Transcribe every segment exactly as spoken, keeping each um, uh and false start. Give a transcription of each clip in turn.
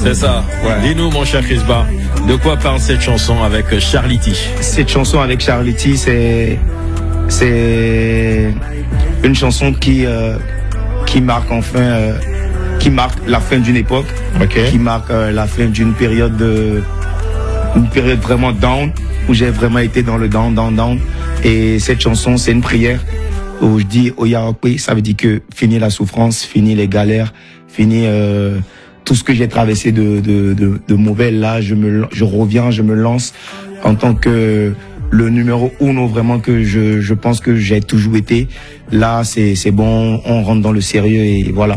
C'est ça. Ouais. Dis-nous, mon cher Chris Ba, de quoi parle cette chanson avec Charlie T? Cette chanson avec Charlie T, c'est c'est une chanson qui euh, qui marque enfin euh, qui marque la fin d'une époque, okay. qui marque euh, la fin d'une période de une période vraiment down, où j'ai vraiment été dans le down, down, down. Et cette chanson, c'est une prière où je dis Oyarokwe, ça veut dire que fini la souffrance, fini les galères, fini euh, tout ce que j'ai traversé de, de, de, de mauvais. Là, je me, je reviens, je me lance en tant que le numéro uno, vraiment que je, je pense que j'ai toujours été. Là, c'est, c'est bon, on rentre dans le sérieux et voilà.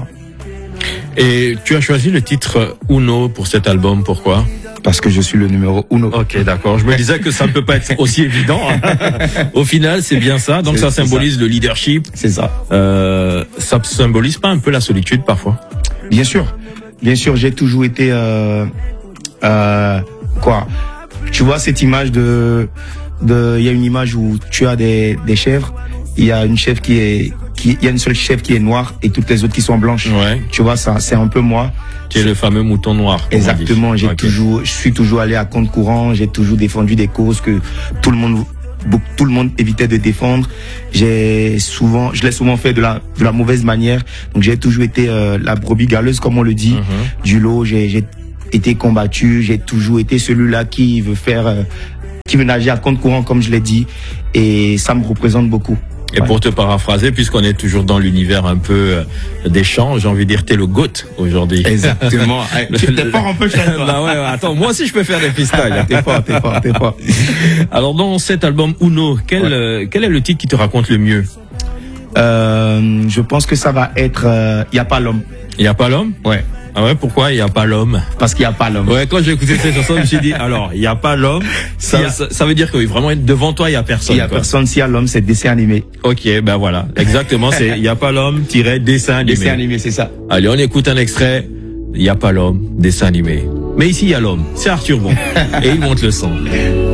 Et tu as choisi le titre Uno pour cet album, pourquoi? Parce que je suis le numéro uno. Ok, d'accord. Je me disais que ça ne peut pas être aussi évident. Au final, c'est bien ça. Donc, ça symbolise ça. Le leadership. C'est ça. Euh, ça symbolise pas un peu la solitude parfois? Bien sûr. Bien sûr, j'ai toujours été... Euh, euh, quoi? Tu vois cette image de... de il y a une image où tu as des, des chèvres. Il y a une chèvre qui est... Qui, il y a une seule chèvre qui est noire et toutes les autres qui sont blanches. Ouais. Tu vois, ça, c'est un peu moi. Tu es le fameux mouton noir. Exactement. J'ai okay. toujours, je suis toujours allé à compte courant. J'ai toujours défendu des causes que tout le monde, tout le monde évitait de défendre. J'ai souvent, je l'ai souvent fait de la, de la mauvaise manière. Donc j'ai toujours été euh, la brebis galeuse, comme on le dit, mm-hmm. du lot. J'ai, j'ai été combattu. J'ai toujours été celui-là qui veut faire, euh, qui veut nager à compte courant, comme je l'ai dit. Et ça me représente beaucoup. Et pour te paraphraser, puisqu'on est toujours dans l'univers un peu euh, des chants, j'ai envie de dire t'es le GOAT aujourd'hui. Exactement. T'es fort un peu cher. Bah ouais, attends, moi aussi je peux faire des freestyles. T'es fort, t'es fort, t'es fort. Alors dans cet album Uno, quel ouais. euh, quel est le titre qui te raconte le mieux? Euh, je pense que ça va être euh, Y a pas l'homme. Y a pas l'homme? Ouais. Ah ouais, pourquoi il y a pas l'homme? Parce qu'il y a pas l'homme. Ouais, quand j'ai écouté cette chanson, je me suis dit, alors, il y a pas l'homme, ça, a... ça, ça veut dire que oui, vraiment, devant toi, il y a personne. Il y a quoi. Personne, s'il y a l'homme, c'est dessin animé. Ok, ben voilà, exactement, c'est il y a pas l'homme, tiret, dessin animé. Dessin animé, c'est ça. Allez, on écoute un extrait, il y a pas l'homme, dessin animé. Mais ici, il y a l'homme, c'est Arthur Bon, et il monte le son.